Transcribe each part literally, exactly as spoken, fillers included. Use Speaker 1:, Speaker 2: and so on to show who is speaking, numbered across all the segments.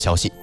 Speaker 1: 消息。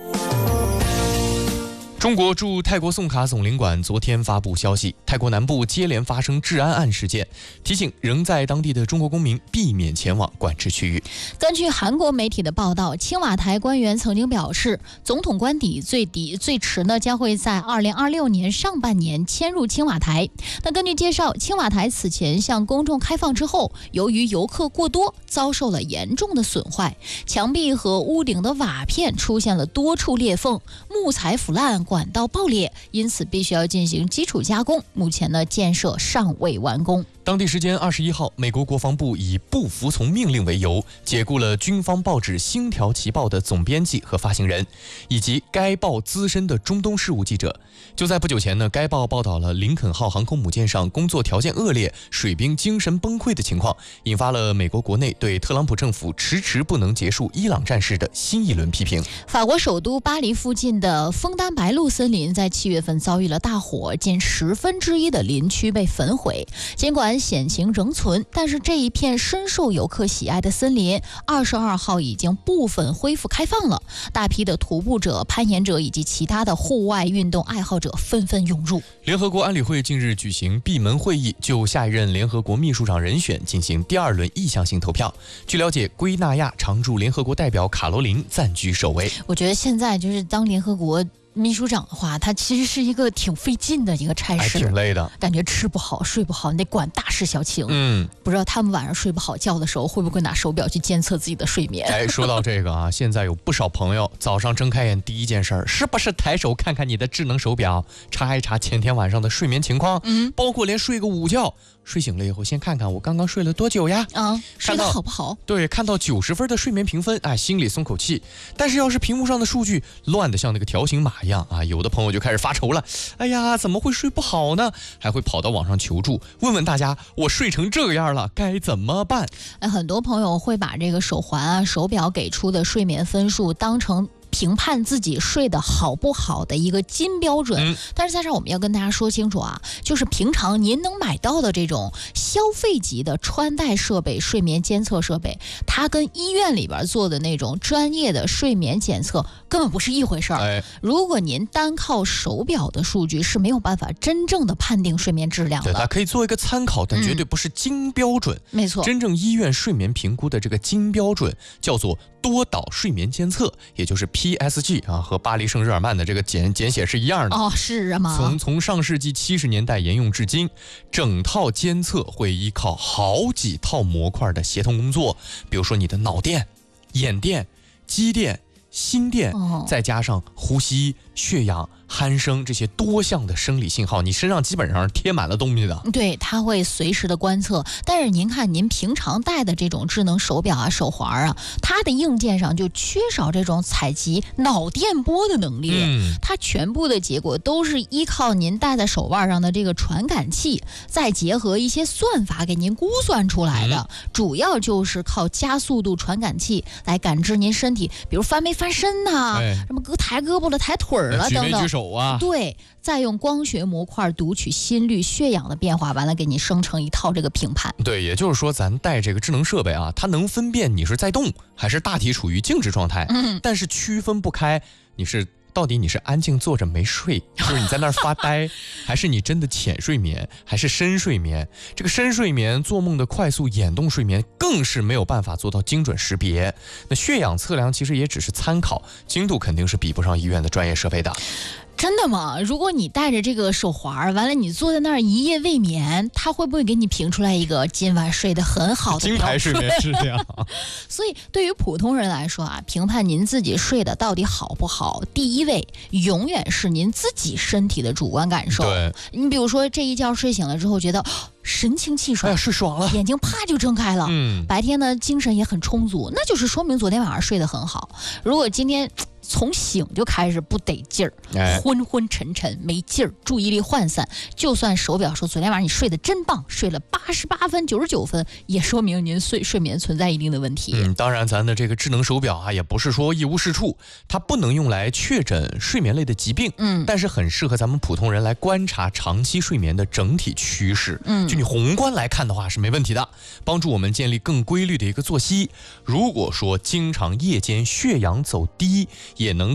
Speaker 1: 中国驻泰国宋卡总领馆昨天发布消息，泰国南部接连发生治安案事件，提醒仍在当地的中国公民避免前往管制区域。
Speaker 2: 根据韩国媒体的报道，青瓦台官员曾经表示，总统官邸最低最迟呢将会在二零二六年上半年迁入青瓦台。那根据介绍，青瓦台此前向公众开放之后，由于游客过多，遭受了严重的损坏，墙壁和屋顶的瓦片出现了多处裂缝，木材腐烂，管道爆裂，因此必须要进行基础加工。目前呢，建设尚未完工。
Speaker 1: 当地时间二十一号，美国国防部以不服从命令为由，解雇了军方报纸《星条旗报》的总编辑和发行人，以及该报资深的中东事务记者。就在不久前呢，该报报道了林肯号航空母舰上工作条件恶劣、水兵精神崩溃的情况，引发了美国国内对特朗普政府迟迟不能结束伊朗战事的新一轮批评。
Speaker 2: 法国首都巴黎附近的枫丹白露森林在七月份遭遇了大火，近十分之一的林区被焚毁。尽管险情仍存，但是这一片深受游客喜爱的森林，二十二号已经部分恢复开放了。大批的徒步者、攀岩者以及其他的户外运动爱好者纷纷涌入。
Speaker 1: 联合国安理会近日举行闭门会议，就下一任联合国秘书长人选进行第二轮意向性投票。据了解，圭纳亚常驻联合国代表卡罗琳暂居首位。
Speaker 2: 我觉得现在就是当联合国秘书长的话，他其实是一个挺费劲的一个差事，
Speaker 1: 挺累的，
Speaker 2: 感觉吃不好睡不好，你得管大事小情。
Speaker 1: 嗯，
Speaker 2: 不知道他们晚上睡不好觉的时候，会不会拿手表去监测自己的睡眠？
Speaker 1: 哎，说到这个啊，现在有不少朋友早上睁开眼第一件事是不是抬手看看你的智能手表，查一查前天晚上的睡眠情况，嗯，包括连睡个午觉，睡醒了以后先看看我刚刚睡了多久呀？
Speaker 2: 啊，睡得好不好？
Speaker 1: 对，看到九十分的睡眠评分，哎，心里松口气。但是要是屏幕上的数据乱得像那个条形码一样啊，有的朋友就开始发愁了。哎呀，怎么会睡不好呢？还会跑到网上求助，问问大家，我睡成这样了，该怎么办？
Speaker 2: 哎，很多朋友会把这个手环啊、手表给出的睡眠分数当成评判自己睡得好不好的一个金标准、嗯、但是在这儿我们要跟大家说清楚啊，就是平常您能买到的这种消费级的穿戴设备、睡眠监测设备，它跟医院里边做的那种专业的睡眠检测根本不是一回事儿、哎、如果您单靠手表的数据是没有办法真正的判定睡眠质量的。
Speaker 1: 对，它可以做一个参考，但绝对不是金标准、
Speaker 2: 嗯、没错，
Speaker 1: 真正医院睡眠评估的这个金标准叫做多导睡眠监测，也就是 P S G 啊，和巴黎圣日耳曼的这个简简写是一样的
Speaker 2: 哦，是啊吗？
Speaker 1: 从从上世纪七十年代沿用至今，整套监测会依靠好几套模块的协同工作，比如说你的脑电、眼电、肌电、心电、哦、再加上呼吸、血氧、鼾声这些多项的生理信号，你身上基本上贴满了东西的。
Speaker 2: 对，它会随时的观测。但是您看，您平常戴的这种智能手表啊、手环啊，它的硬件上就缺少这种采集脑电波的能力、嗯、它全部的结果都是依靠您戴在手腕上的这个传感器，再结合一些算法给您估算出来的、嗯、主要就是靠加速度传感器来感知您身体，比如翻没翻身呐、啊哎、什么抬胳膊了、抬腿了等等，
Speaker 1: 举手啊，
Speaker 2: 对，再用光学模块读取心率、血氧的变化，完了给你生成一套这个评判。
Speaker 1: 对，也就是说咱带这个智能设备啊，它能分辨你是在动还是大体处于静止状态、嗯、但是区分不开你是到底你是安静坐着没睡，就是你在那儿发呆还是你真的浅睡眠，还是深睡眠。这个深睡眠、做梦的快速眼动睡眠更是没有办法做到精准识别。那血氧测量其实也只是参考，精度肯定是比不上医院的专业设备的。
Speaker 2: 真的吗？如果你戴着这个手环，完了你坐在那儿一夜未眠，它会不会给你评出来一个今晚睡得很好的
Speaker 1: 金牌睡眠质量？
Speaker 2: 所以对于普通人来说啊，评判您自己睡得到底好不好，第一位永远是您自己身体的主观感受。
Speaker 1: 对，
Speaker 2: 你比如说这一觉睡醒了之后觉得神清气爽、
Speaker 1: 哎、睡爽了，
Speaker 2: 眼睛啪就睁开了、嗯、白天呢精神也很充足，那就是说明昨天晚上睡得很好。如果今天从醒就开始不得劲儿、哎、昏昏沉沉没劲儿，注意力涣散，就算手表说昨天晚上你睡得真棒，睡了八十八分九十九分，也说明您睡睡眠存在一定的问题。
Speaker 1: 嗯，当然咱的这个智能手表啊，也不是说一无是处，它不能用来确诊睡眠类的疾病，嗯，但是很适合咱们普通人来观察长期睡眠的整体趋势。嗯，就你宏观来看的话是没问题的，帮助我们建立更规律的一个作息。如果说经常夜间血氧走低，也能